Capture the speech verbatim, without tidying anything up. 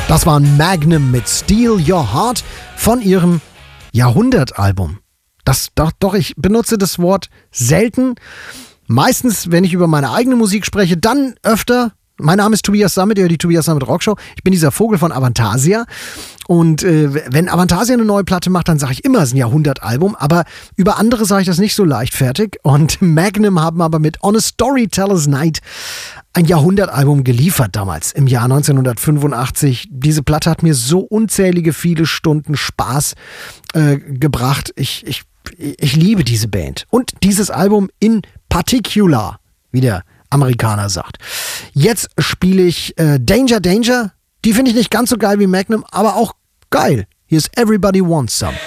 Das war Magnum mit Steal Your Heart von ihrem Jahrhundertalbum. Das, doch, doch, ich benutze das Wort selten. Meistens, wenn ich über meine eigene Musik spreche, dann öfter. Mein Name ist Tobias Sammet, ihr hört die Tobias Sammet Rockshow. Ich bin dieser Vogel von Avantasia. Und äh, wenn Avantasia eine neue Platte macht, dann sage ich immer, es ist ein Jahrhundertalbum. Aber über andere sage ich das nicht so leichtfertig. Und Magnum haben aber mit On a Storyteller's Night ein Jahrhundertalbum geliefert damals, im Jahr neunzehnhundertfünfundachtzig. Diese Platte hat mir so unzählige viele Stunden Spaß äh, gebracht. Ich, ich, ich liebe diese Band. Und dieses Album in particular, wie der Amerikaner sagt. Jetzt spiele ich äh, Danger Danger. Die finde ich nicht ganz so geil wie Magnum, aber auch geil. Hier ist Everybody Wants Some.